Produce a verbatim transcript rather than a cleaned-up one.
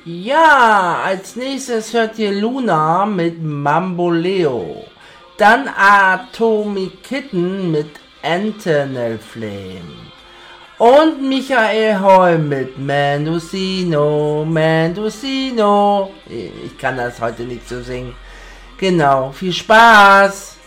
Ja, als nächstes hört ihr Luna mit Mamboleo. Dann Atomic Kitten mit Antennal Flame. Und Michael Holm mit Mendocino, Mendocino. Ich kann das heute nicht so singen. Genau, viel Spaß!